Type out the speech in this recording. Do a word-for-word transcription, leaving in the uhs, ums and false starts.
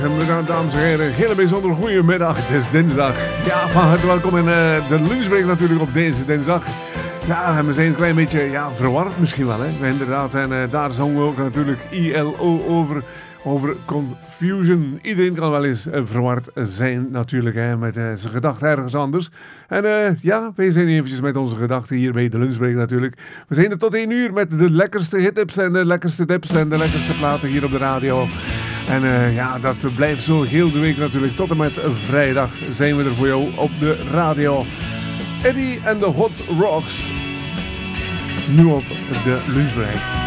En dames en heren, een hele bijzonder goede middag. Het is dinsdag. Ja, van harte welkom in uh, de lunchbreak natuurlijk op deze dinsdag. Ja, en we zijn een klein beetje ja, verward misschien wel, hè. Inderdaad, en uh, daar zongen we ook natuurlijk I L O over, over confusion. Iedereen kan wel eens uh, verward zijn natuurlijk, hè, met uh, zijn gedachten ergens anders. En uh, ja, wij zijn eventjes met onze gedachten hier bij de lunchbreak natuurlijk. We zijn er tot één uur met de lekkerste hittips en de lekkerste tips en de lekkerste platen hier op de radio. En uh, ja, dat blijft zo heel de week natuurlijk. Tot en met vrijdag zijn we er voor jou op de radio. Eddie en de Hot Rocks. Nu op de lunchbreak.